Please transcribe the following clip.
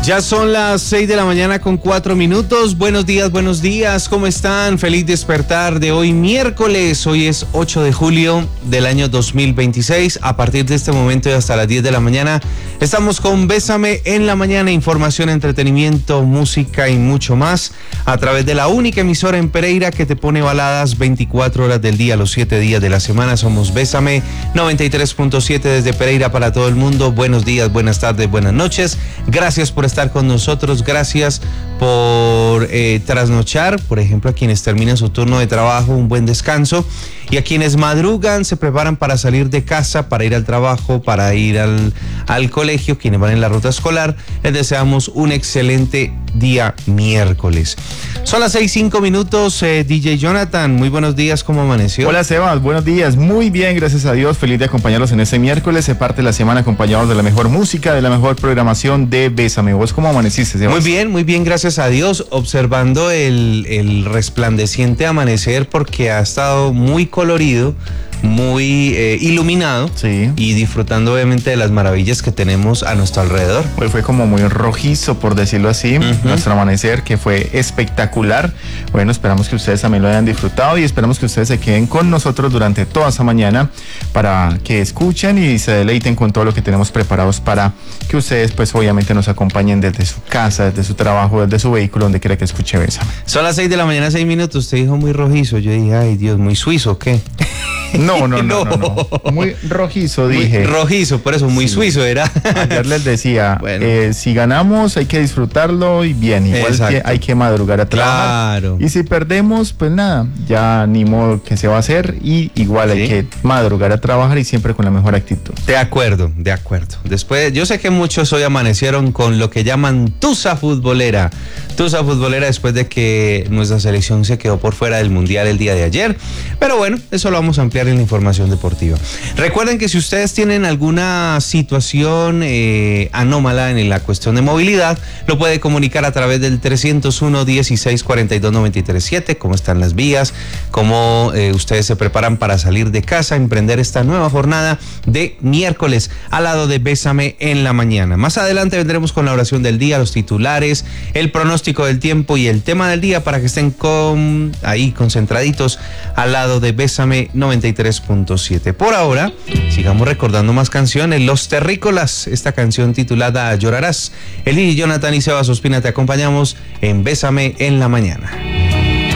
Ya son las 6 de la mañana con 4 minutos. Buenos días, ¿cómo están? Feliz despertar de hoy miércoles. Hoy es 8 de julio del año 2026. A partir de este momento y hasta las 10 de la mañana estamos con Bésame en la mañana. Información, entretenimiento, música y mucho más a través de la única emisora en Pereira que te pone baladas 24 horas del día, los 7 días de la semana. Somos Bésame 93.7 desde Pereira para todo el mundo. Buenos días, buenas tardes, buenas noches. Gracias por estar con nosotros, gracias por trasnochar, por ejemplo, a quienes terminan su turno de trabajo, un buen descanso, y a quienes madrugan, se preparan para salir de casa, para ir al trabajo, para ir al colegio, quienes van en la ruta escolar, les deseamos un excelente día miércoles. Son las 6:05 minutos. DJ Jonathan, muy buenos días, ¿cómo amaneció? Hola Sebas, buenos días, muy bien, gracias a Dios, feliz de acompañarlos en este miércoles, se parte la semana acompañados de la mejor música, de la mejor programación de Bésame. ¿Vos cómo amaneciste, Sebas? Muy bien, gracias a Dios, observando el resplandeciente amanecer porque ha estado muy colorido, muy iluminado, sí, y disfrutando obviamente de las maravillas que tenemos a nuestro alrededor. Hoy fue como muy rojizo, por decirlo así, nuestro amanecer, que fue espectacular. Bueno, esperamos que ustedes también lo hayan disfrutado y esperamos que ustedes se queden con nosotros durante toda esta mañana para que escuchen y se deleiten con todo lo que tenemos preparados para que ustedes pues obviamente nos acompañen desde su casa, desde su trabajo, desde su vehículo, donde quiera que escuche Bésame. Son las 6 de la mañana, 6 minutos, usted dijo muy rojizo, yo dije, ay Dios, muy suizo, ¿qué? No. Muy rojizo, dije. Muy rojizo, por eso, muy suizo era. Ayer les decía, bueno, si ganamos hay que disfrutarlo y bien, igual que hay que madrugar a trabajar. Claro. Y si perdemos, pues nada, ya ni modo que se va a hacer y igual hay que madrugar a trabajar y siempre con la mejor actitud. De acuerdo. Después, yo sé que muchos hoy amanecieron con lo que llaman tusa futbolera. Tusa futbolera después de que nuestra selección se quedó por fuera del Mundial el día de ayer. Pero bueno, eso lo vamos a ampliar en la información deportiva. Recuerden que si ustedes tienen alguna situación anómala en la cuestión de movilidad, lo puede comunicar a través del 301-1642-937, cómo están las vías, cómo ustedes se preparan para salir de casa, emprender esta nueva jornada de miércoles al lado de Bésame en la mañana. Más adelante vendremos con la oración del día, los titulares, el pronóstico del tiempo y el tema del día para que estén ahí concentraditos al lado de Bésame 93.7. Por ahora, sigamos recordando más canciones. Los Terrícolas, esta canción titulada Llorarás. Eli, Jonathan y Sebas Ospina te acompañamos en Bésame en la mañana.